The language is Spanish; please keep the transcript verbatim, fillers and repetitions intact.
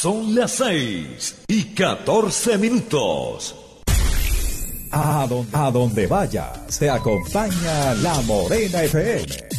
Son las seis y catorce minutos. A donde, a donde vaya, se acompaña La Morena F M.